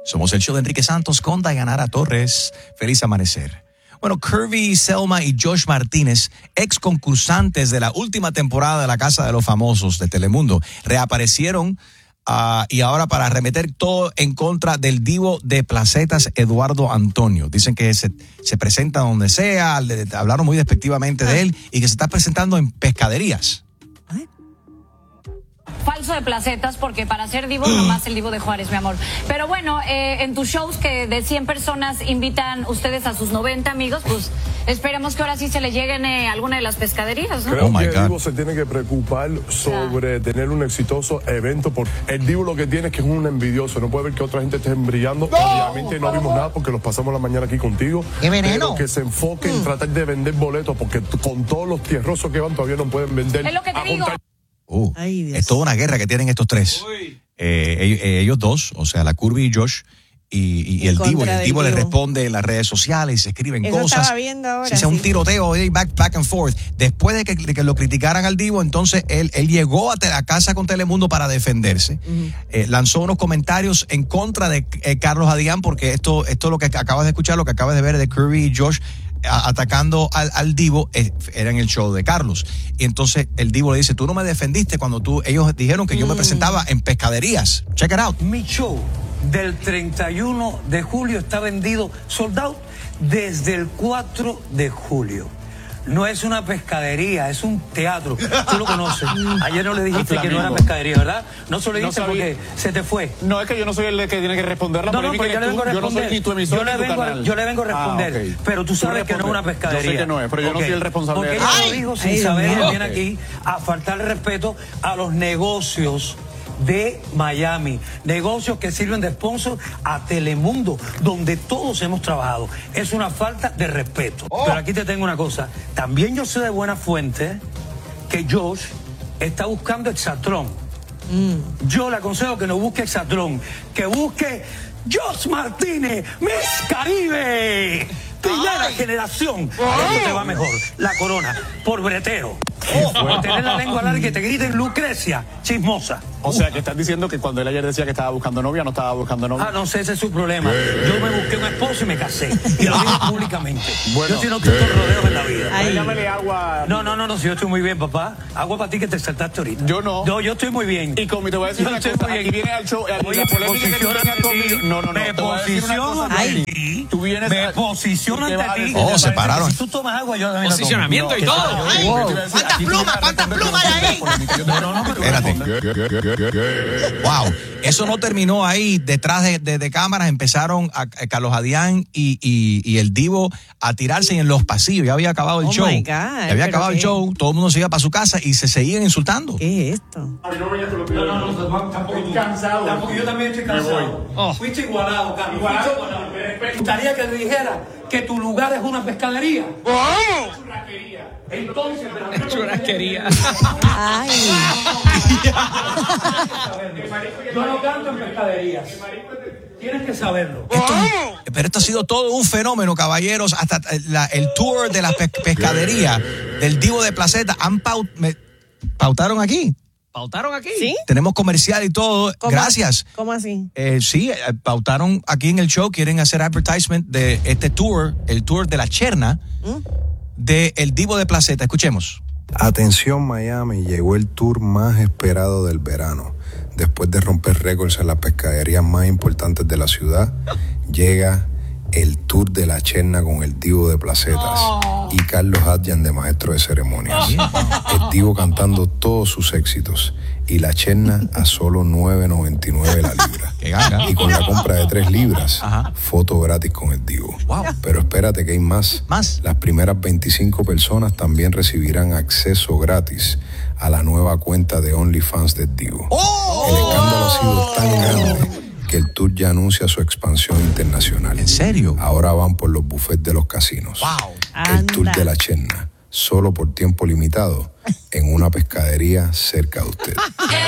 Somos el show de Enrique Santos con Dayanara Torres. Feliz amanecer. Bueno, Kirby, Selma y Josh Martínez, ex concursantes de la última temporada de La Casa de los Famosos de Telemundo, reaparecieron y ahora para arremeter todo en contra del divo de Placetas, Eduardo Antonio. Dicen que se presenta donde sea, hablaron muy despectivamente de él y que se está presentando en pescaderías. Falso de Placetas, porque para ser divo nomás el divo de Juárez, mi amor. Pero bueno, en tus shows que de 100 personas invitan ustedes a sus 90 amigos, pues esperemos que ahora sí se le lleguen a alguna de las pescaderías, ¿no? Creo que el divo se tiene que preocupar sobre tener un exitoso evento, porque el divo lo que tiene es que es un envidioso, no puede ver que otra gente esté brillando. Obviamente no vimos nada porque los pasamos la mañana aquí contigo. ¡Qué veneno! Pero que se enfoque en tratar de vender boletos, porque con todos los tierrosos que van todavía no pueden vender. Es lo que te digo. Es toda una guerra que tienen estos tres. Ellos dos, o sea, la Kirby y Josh y el divo. El divo le responde en las redes sociales, se escriben eso cosas. Estaba viendo ahora, sí. Un tiroteo back and forth. Después de que lo criticaran al divo, entonces él llegó a casa con Telemundo para defenderse. Lanzó unos comentarios en contra de Carlos Adrián, porque esto lo que acabas de escuchar, lo que acabas de ver de Kirby y Josh atacando al divo, era en el show de Carlos. Y entonces el divo le dice, tú no me defendiste cuando ellos dijeron que yo me presentaba en pescaderías. Check it out. Mi show del 31 de julio está vendido, sold out, desde el 4 de julio. No es una pescadería, es un teatro. Tú lo conoces. Ayer no le dijiste que no era pescadería, ¿verdad? No se lo dijiste porque se te fue. No, es que yo no soy el que tiene que responder la polémica. Yo le vengo a responder. Yo no soy ni tu emisor ni tu canal. Yo le vengo a responder. Okay. Pero tú sabes que no es una pescadería. Yo sé que no es, pero yo no soy el responsable. Porque ella lo dijo sin saber y viene aquí a faltarle respeto a los negocios de Miami, negocios que sirven de sponsor a Telemundo, donde todos hemos trabajado. Es una falta de respeto. Pero aquí te tengo una cosa, también yo sé de buena fuente que Josh está buscando Exatlón. Yo le aconsejo que no busque Exatlón, que busque Josh Martínez, Miss Caribe, primera generación. Esto te va mejor, la corona, por bretero. Por tener la lengua larga y que te griten Lucrecia, chismosa. O sea, que estás diciendo que cuando él ayer decía que estaba buscando novia, no estaba buscando novia. No sé, ese es su problema. Yo me busqué un esposo y me casé. Y lo digo públicamente. Bueno, yo si no tengo rodeos en la vida. Llámale agua. No, si yo estoy muy bien, papá. Agua para ti que te saltaste ahorita. Yo no. No, yo estoy muy bien. Y como te voy a decir una cosa, aquí viene al show, oye, la polémica que tú tengas conmigo. No. Me posiciono ante ti. Tú vienes me posiciono ante ti. Se pararon. Si tú tomas agua, yo también posicionamiento y todo. ¿Cuántas plumas hay ahí? No, espérate. Wow, eso no terminó ahí. Detrás de cámaras empezaron a Carlos Adrián y el divo a tirarse en los pasillos. Ya había acabado el show. My God, ya había acabado el show. Todo el mundo se iba para su casa y se seguían insultando. ¿Qué es esto? No, tampoco estoy cansado. Tampoco yo también estoy cansado. Fuiste igualado, Carlos. Me gustaría que te dijera que tu lugar es una pescadería. Entonces, churrasquería. Ay. Yo no canto en pescaderías. Tienes que saberlo. Pero esto ha sido todo un fenómeno, caballeros. Hasta el tour de la pescadería del divo de Placeta pautaron aquí. ¿Pautaron aquí? ¿Sí? Tenemos comercial y todo. Gracias. ¿Cómo así? Sí, pautaron aquí en el show. Quieren hacer advertisement de este tour, el tour de la Cherna de El Divo de Placeta. Escuchemos. Atención Miami, llegó el tour más esperado del verano. Después de romper récords en las pescaderías más importantes de la ciudad, llega el tour de la Cherna con El Divo de Placetas y Carlos Adrián de maestro de ceremonias. El Divo cantando todos sus éxitos y la Cherna a solo $9.99 la libra. Y con la compra de 3 libras, foto gratis con el Divo. Wow. Pero espérate que hay más. Las primeras 25 personas también recibirán acceso gratis a la nueva cuenta de OnlyFans del Divo. El escándalo ha sido tan grande que el tour ya anuncia su expansión internacional. ¿En serio? Ahora van por los buffets de los casinos. Wow. El tour de la Cherna, solo por tiempo limitado, en una pescadería cerca de usted.